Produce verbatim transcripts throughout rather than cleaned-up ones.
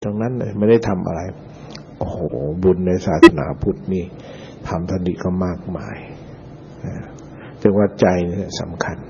ตรงนั้นเลยไม่ได้ทำอะไรโอ้โหบุญในศาสนาพุทธนี่ทำทันทีก็มากมายจึงว่าใจนี่สำคัญ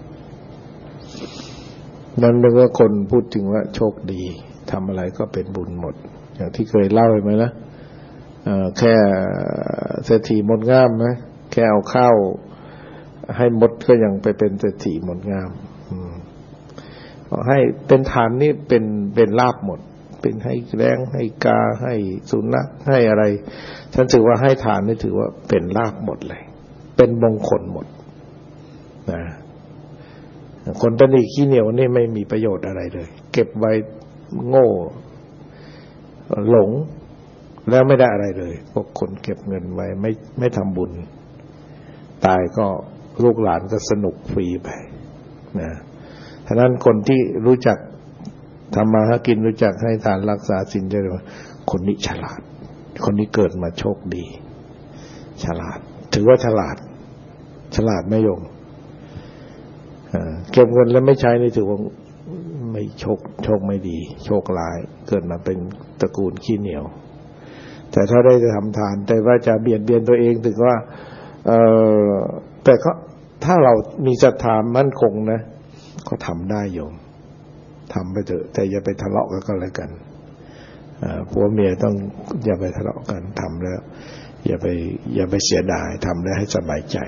นั่นเป็นว่าคนพูดถึงว่าโชคดีทำอะไรก็เป็นบุญหมดอย่างที่เคยเล่าไปไหมนะแค่เศรษฐีมดงามไหมแค่เอาข้าวให้มดก็ยังไปเป็นเศรษฐีมดงามให้เป็นฐานนี่เป็นเป็นลาภหมดเป็นให้แรงให้กาให้สุนัขให้อะไรฉันถือว่าให้ทานนี่ถือว่าเป็นลาภหมดเลยเป็นมงคลหมดนะคนตนีขี้เหนียวนี่ไม่มีประโยชน์อะไรเลยเก็บไว้โง่หลงแล้วไม่ได้อะไรเลยพวกคนเก็บเงินไว้ไม่ไม่ทำบุญตายก็ลูกหลานก็สนุกฟรีไปนะฉะนั้นคนที่รู้จักทำมาหากินรู้จักให้ทานรักษาศีลได้ว่าคนนี้ฉลาดคนนี้เกิดมาโชคดีฉลาดถือว่าฉลาดฉลาดไม่ยงเก็บเงินแล้วไม่ใช้นี่ถือว่าไม่โชคโชคไม่ดีโชคร้ายเกิดมาเป็นตระกูลขี้เหนียวแต่ถ้าได้จะทำทานแต่ว่าจะเบียดเบียนตัวเองถึงว่าเอ่อแต่ก็ถ้าเรามีศรัทธามั่นคงนะก็ทำได้โยมทำไปเถอะแต่อย่าไปทะเลาะกันก็แล้วกันผัวเมียต้องอย่าไปทะเลาะกันทำแล้วอย่าไปอย่าไปเสียดายทำแล้วให้สบายใจ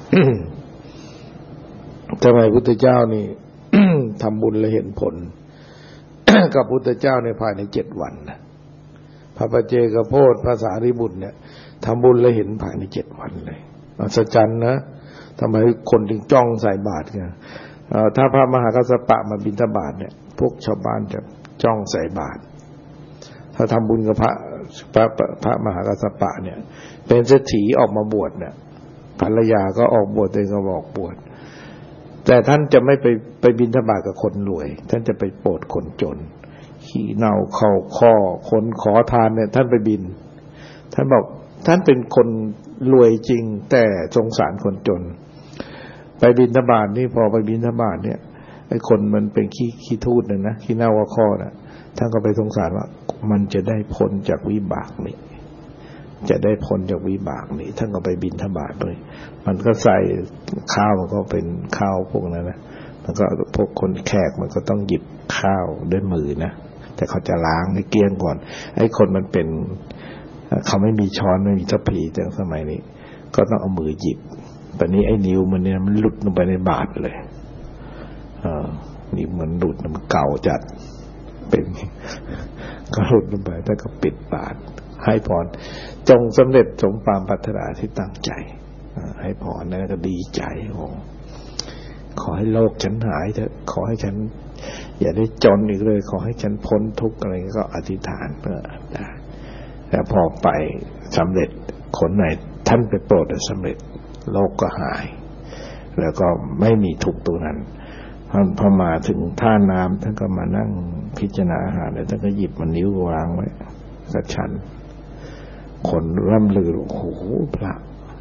ทำไมพุทธเจ้านี่ ทำบุญแล้วเห็นผล กับพุทธเจ้าในภายในเจ็ดวันนะพระปัจเจกโพธิพระสารีบุตรเนี่ยทำบุญแล้วเห็นภายในเจ็ดวันเลยอัศจรรย์นะทำไมคนถึงจ้องใส่บาตรกันถ้าพระมหากัสสปะมาบิณฑบาตเนี่ยพวกชาวบ้านจะจ้องใส่บาตรถ้าทำบุญกับพระพระพระมหากัสสปะเนี่ยเป็นเศรษฐีออกมาบวชเนี่ยภรรยาก็ออกบวชเองก็บอกบวชแต่ท่านจะไม่ไปไปบิณฑบาตกับคนรวยท่านจะไปโปรดคนจนขี้เน่าเข่าข้อคนขอทานเนี่ยท่านไปบิณท่านบอกท่านเป็นคนรวยจริงแต่สงสารคนจนไปบิณฑบาตนี่พอไปบิณฑบาตเนี่ยไอ้คนมันเป็นขี้ขี้ทูดเนี่ยนะขี้เน่าข้อน่ะท่านก็ไปสงสารว่ามันจะได้พ้นจากวิบากนี้จะได้พ้นจากวิบากนี้ท่านก็ไปบิณฑบาตเลยมันก็ใส่ข้าวมันก็เป็นข้าวพวกนั้นนะมันก็พวกคนแขกมันก็ต้องหยิบข้าวด้วยมือนะแต่เขาจะล้างให้เกลี้ยงก่อนไอ้คนมันเป็นเขาไม่มีช้อนไม่มีทัพพีแต่สมัยนี้ก็ต้องเอามือหยิบตอนนี้ไอ้นิ้วมันเนี่ยมันหลุดลงไปในบาตรเลยเออนี่เหมือนหลุดมันเก่าจัดเป็นก็หลุดลงไปแล้วก็ปิดบาตรให้พรจงสำเร็จสมความปรารถนาที่ตั้งใจให้พรแล้วก็ดีใจโอ้ขอให้โลกฉันหายเถอะขอให้ฉันอย่าได้จนอีกเลยขอให้ฉันพ้นทุกข์อะไรก็อธิษฐานเพื่อได้แต่พอไปสำเร็จคนไหนท่านไปโปรดสำเร็จโลกก็หายแล้วก็ไม่มีทุกข์ตัวนั้นพอมาถึงท่าน้ำท่านก็มานั่งพิจารณาอาหารแล้วท่านก็หยิบมันนิ้ววางไว้สักชั้นคนร่ำลือโอ้โหพระ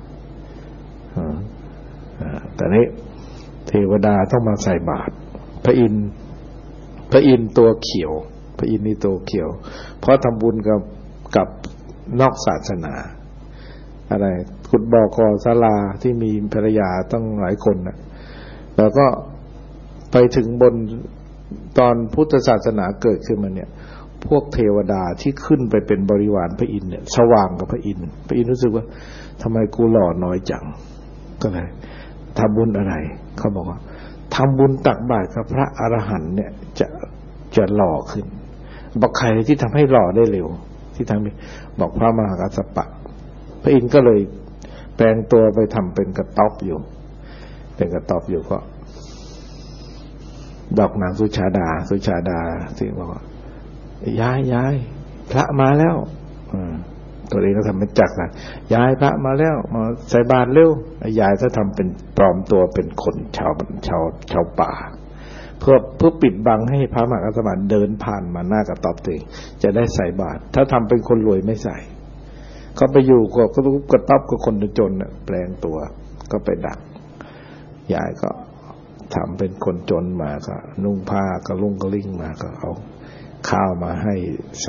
แต่นี้เทวดาต้องมาใส่บาตรพระอินทร์พระอินทร์ตัวเขียวพระอินทร์นี่ตัวเขียวเพราะทำบุญกับกับนอกศาสนาอะไรขุดบ่อคอศาลาที่มีภรรยาต้องหลายคนนะแล้วก็ไปถึงบนตอนพุทธศาสนาเกิดขึ้นมาเนี่ยพวกเทวดาที่ขึ้นไปเป็นบริวารพระอินทร์เนี่ยสว่างกับพระอินทร์พระอินทร์รู้สึกว่าทำไมกูหล่อน้อยจังก็เลยทำบุญอะไรเขาบอกว่าทำบุญตักบาตรกับพระอรหันต์เนี่ยจะจะหล่อขึ้นบอกใครที่ทำให้หล่อได้เร็วที่ทำบอกพระมหากัสสปะพระอินทร์ก็เลยแปลงตัวไปทำเป็นกระต๊อบอยู่เป็นกระต๊อบอยู่ก็ดอกนางสุชาดาสุชาดาที่บอกว่าย้ายย้ายพระมาแล้วตัวเองก็ทำเป็นจักรนะย้ายพระมาแล้วมาใส่บาตรเร็วยายก็ทำเป็นปลอมตัวเป็นคนชาวชาวชาวป่าเพื่อเพื่อปิดบังให้พระมหากัสสปะเดินผ่านมาหน้ากระต๊อบตัวเองจะได้ใส่บาตรถ้าทำเป็นคนรวยไม่ใส่ก็ไปอยู่ก็ก็กระต๊อบกับคนจนน่ะแปลงตัวก็ไปดักยายก็ทำเป็นคนจนมาก็นุ่งผ้าก็ลุ่งก็ลิ่งมาก็เอาข้าวมาให้ส